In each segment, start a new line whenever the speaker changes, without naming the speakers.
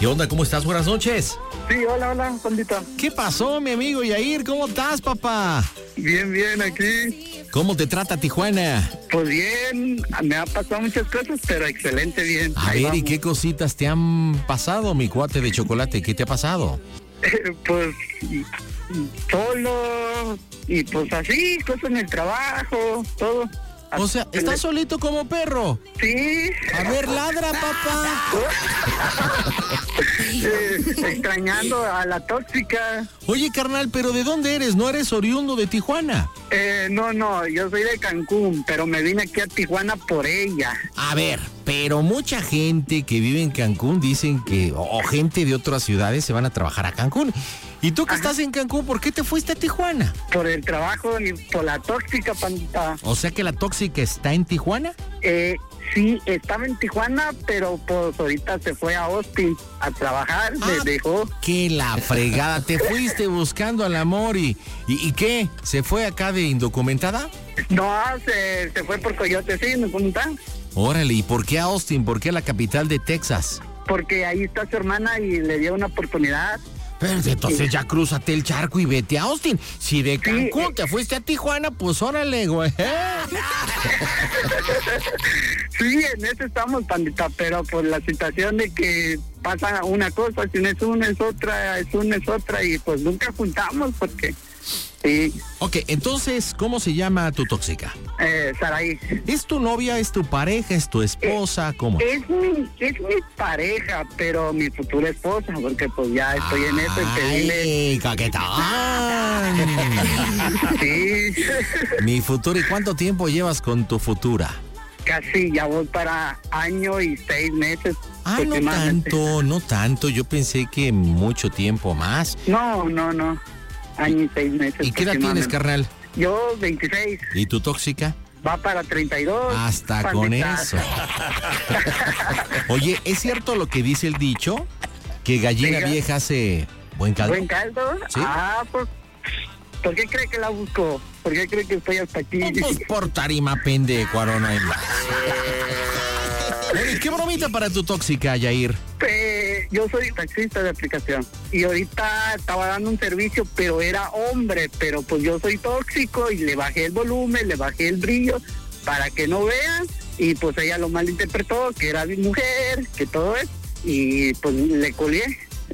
¿Qué onda? ¿Cómo estás? Buenas noches.
Sí, hola, pandita.
¿Qué pasó, mi amigo Yair? ¿Cómo estás, papá?
Bien, aquí.
¿Cómo te trata Tijuana?
Pues bien, me ha pasado muchas cosas, pero excelente, bien.
A ver, ¿y qué cositas te han pasado, mi cuate de chocolate? ¿Qué te ha pasado?
Pues solo, y pues así, cosas en el trabajo, todo.
O sea, ¿estás solito como perro?
Sí.
A ver, ladra, papá.
Extrañando a la tóxica.
Oye, carnal, ¿pero de dónde eres? ¿No eres oriundo de Tijuana?
No, yo soy de Cancún, pero me vine aquí a Tijuana por ella.
A ver, pero mucha gente que vive en Cancún dicen que, o gente de otras ciudades se van a trabajar a Cancún. ¿Y tú que estás en Cancún, por qué te fuiste a Tijuana?
Por el trabajo y por la tóxica, pandita.
O sea que la tóxica está en Tijuana.
Sí, estaba en Tijuana, pero pues ahorita se fue a Austin a trabajar, me dejó.
¡Qué la fregada! Te fuiste buscando al amor y ¿qué? ¿Se fue acá de indocumentada?
No, se fue por Coyote, sí, me preguntan.
Órale, ¿y por qué a Austin? ¿Por qué a la capital de Texas?
Porque ahí está su hermana y le dio una oportunidad.
Pero entonces ya crúzate el charco y vete a Austin. Si de Cancún te fuiste a Tijuana, pues órale, güey.
Sí, en eso estamos, pandita, pero por la situación de que pasa una cosa, si no es una, es otra, y pues nunca juntamos porque... Sí.
Ok, entonces, ¿cómo se llama tu tóxica?
Saraí.
¿Es tu novia, es tu pareja, es tu esposa? ¿Cómo?
Es mi pareja, pero mi futura esposa, porque pues ya estoy en eso y pedirle...
¡Ay, caquetón!
Sí.
Mi futura, ¿y cuánto tiempo llevas con tu futura?
Casi, ya voy para año y 6 meses.
No tanto, yo pensé que mucho tiempo más.
No, año y 6 meses.
¿Y qué edad tienes, carnal?
Yo, 26.
¿Y tu tóxica?
Va para 32.
Hasta
pandita.
con eso. Oye, ¿es cierto lo que dice el dicho? Que gallina vieja hace buen caldo.
¿Buen caldo?
¿Sí?
Pues, ¿por qué cree que la busco? ¿Por qué cree que estoy hasta aquí?
Pues por tarima pende, cuarona en la... Oye, ¿qué bromita para tu tóxica, Yair?
Yo soy taxista de aplicación y ahorita estaba dando un servicio, pero era hombre, pero pues yo soy tóxico y le bajé el volumen, le bajé el brillo para que no vean y pues ella lo malinterpretó, que era mi mujer, que todo es, y pues le colgué.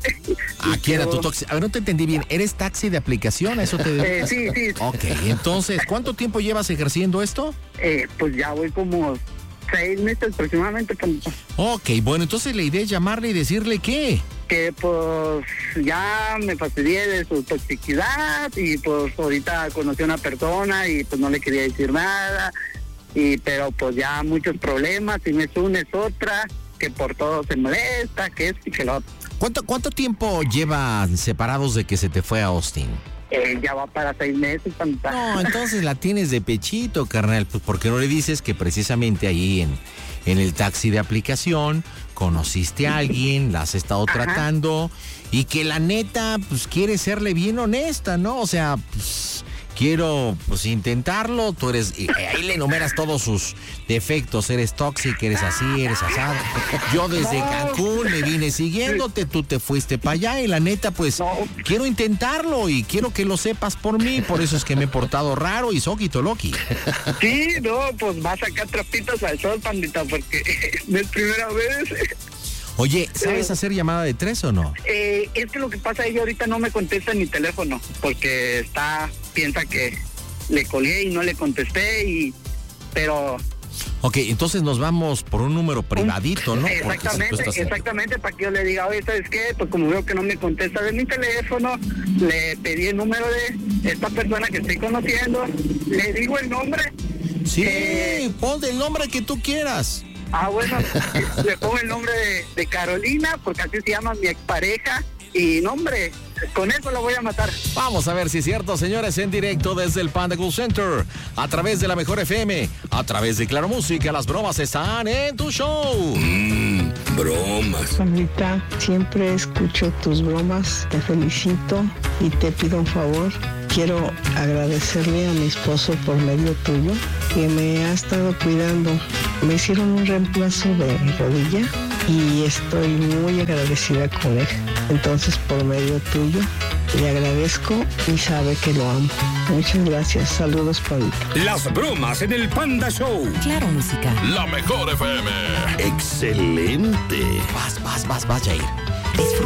¿Quién era tu tóxica? A ver, no te entendí bien. ¿Eres taxi de aplicación? ¿A eso te dedicas?
Sí.
Ok, entonces, ¿cuánto tiempo llevas ejerciendo esto?
Pues ya voy como 6 meses aproximadamente.
Ok, bueno, entonces la idea es llamarle y decirle ¿qué?
Que pues ya me fastidié de su toxicidad y pues ahorita conocí a una persona y pues no le quería decir nada, pero pues ya muchos problemas, si no es una es otra, que por todo se molesta, que esto y que lo otro.
¿Cuánto tiempo llevan separados de que se te fue a Austin?
Ya va para 6 meses.
No, entonces la tienes de pechito, carnal. Pues ¿por qué no le dices que precisamente ahí en el taxi de aplicación conociste a alguien, la has estado tratando y que la neta, pues quiere serle bien honesta, ¿no? O sea, pues quiero pues intentarlo, tú eres, y ahí le enumeras todos sus defectos, eres tóxico, eres así, eres asado. Yo desde Cancún me vine siguiéndote, tú te fuiste para allá y la neta pues quiero intentarlo y quiero que lo sepas por mí, por eso es que me he portado raro y soquito loqui.
Sí, pues va a sacar trapitos al sol, pandita, porque no es primera vez.
Oye, ¿sabes hacer llamada de 3 o no?
Es que lo que pasa es que ahorita no me contesta en mi teléfono, porque piensa que le colgué y no le contesté, pero...
Ok, entonces nos vamos por un número privadito, ¿no?
Exactamente, para que yo le diga, oye, ¿sabes qué? Pues como veo que no me contesta de mi teléfono, le pedí el número de esta persona que estoy conociendo, le digo el nombre.
Sí, pon el nombre que tú quieras.
Bueno, le pongo el nombre de Carolina, porque así se llama mi expareja, y nombre, con eso lo voy a matar.
Vamos a ver si es cierto, señores, en directo desde el Panda Cool Center, a través de la Mejor FM, a través de Claro Música, las bromas están en tu show.
Bromas.
Pandita, siempre escucho tus bromas, te felicito y te pido un favor. Quiero agradecerle a mi esposo por medio tuyo, que me ha estado cuidando. Me hicieron un reemplazo de rodilla y estoy muy agradecida con él. Entonces, por medio tuyo, le agradezco y sabe que lo amo. Muchas gracias. Saludos, Pablito.
Las bromas en el Panda Show.
Claro, música.
La mejor FM.
Excelente.
Vas, Jair. Disfruta.